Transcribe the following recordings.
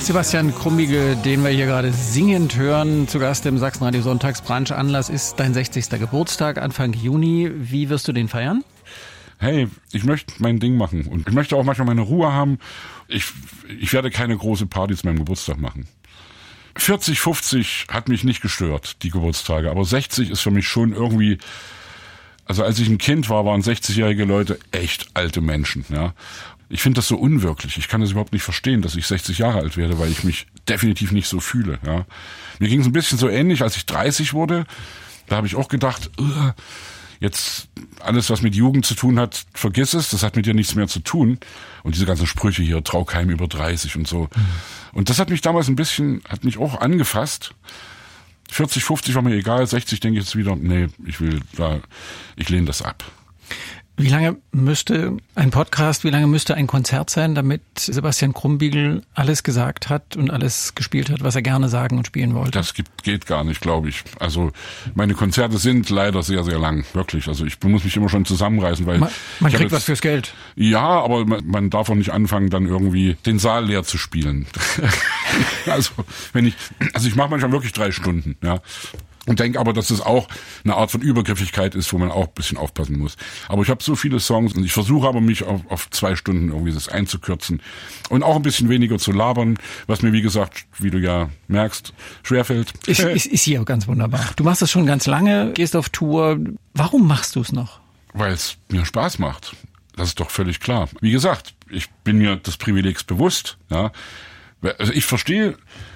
Sebastian Krumbiegel, den wir hier gerade singend hören, zu Gast im Sachsenradio Sonntagsbrunch. Anlass ist dein 60. Geburtstag, Anfang Juni. Wie wirst du den feiern? Hey, ich möchte mein Ding machen und ich möchte auch manchmal meine Ruhe haben. Ich werde keine große Party zu meinem Geburtstag machen. 40, 50 hat mich nicht gestört, die Geburtstage, aber 60 ist für mich schon irgendwie, also als ich ein Kind war, waren 60-jährige Leute echt alte Menschen, ja. Ich finde das so unwirklich. Ich kann das überhaupt nicht verstehen, dass ich 60 Jahre alt werde, weil ich mich definitiv nicht so fühle, ja. Mir ging es ein bisschen so ähnlich, als ich 30 wurde. Da habe ich auch gedacht, jetzt alles, was mit Jugend zu tun hat, vergiss es, das hat mit dir nichts mehr zu tun. Und diese ganzen Sprüche hier, trau keinem über 30 und so. Und das hat mich damals hat mich auch angefasst. 40, 50 war mir egal, 60 denke ich jetzt wieder, nee, ich lehne das ab. Wie lange müsste ein Konzert sein, damit Sebastian Krumbiegel alles gesagt hat und alles gespielt hat, was er gerne sagen und spielen wollte? Das geht gar nicht, glaube ich. Also meine Konzerte sind leider sehr, sehr lang, wirklich. Also ich muss mich immer schon zusammenreißen, weil man kriegt was fürs Geld. Ja, aber man darf auch nicht anfangen, dann irgendwie den Saal leer zu spielen. Also ich mache manchmal wirklich 3 Stunden, ja. Und denke aber, dass es auch eine Art von Übergriffigkeit ist, wo man auch ein bisschen aufpassen muss. Aber ich habe so viele Songs und ich versuche aber, mich auf 2 Stunden irgendwie das einzukürzen und auch ein bisschen weniger zu labern, was mir, wie gesagt, wie du ja merkst, schwerfällt. Ist hier auch ganz wunderbar. Du machst das schon ganz lange, gehst auf Tour. Warum machst du es noch? Weil es mir Spaß macht. Das ist doch völlig klar. Wie gesagt, ich bin mir des Privilegs bewusst. Ja. Also ich verstehe...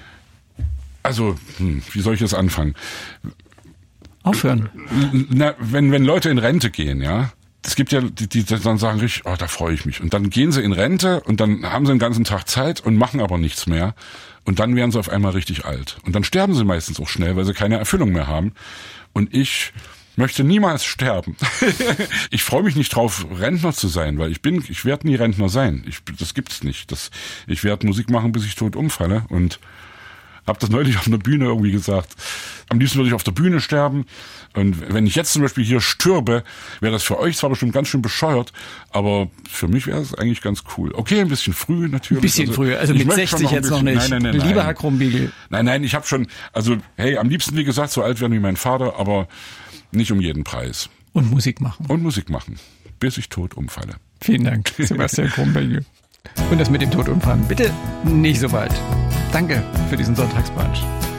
Also, wie soll ich das anfangen? Aufhören. Wenn Leute in Rente gehen, ja, es gibt ja, die dann sagen richtig, da freue ich mich. Und dann gehen sie in Rente und dann haben sie den ganzen Tag Zeit und machen aber nichts mehr. Und dann werden sie auf einmal richtig alt. Und dann sterben sie meistens auch schnell, weil sie keine Erfüllung mehr haben. Und ich möchte niemals sterben. Ich freue mich nicht drauf, Rentner zu sein, weil ich werde nie Rentner sein. Das gibt's nicht. Ich werde Musik machen, bis ich tot umfalle und habe das neulich auf einer Bühne irgendwie gesagt. Am liebsten würde ich auf der Bühne sterben. Und wenn ich jetzt zum Beispiel hier stürbe, wäre das für euch zwar bestimmt ganz schön bescheuert, aber für mich wäre es eigentlich ganz cool. Okay, ein bisschen früh natürlich. Ein bisschen früher, also mit 60 jetzt noch nicht. Nein. Lieber Herr Krumbiegel. Nein, ich habe schon, also hey, am liebsten, wie gesagt, so alt werden wie mein Vater, aber nicht um jeden Preis. Und Musik machen. Bis ich tot umfalle. Vielen Dank, Sebastian Krumbiegel. Und das mit dem Tod umfallen, bitte nicht so bald. Danke für diesen Sonntagsbrunch.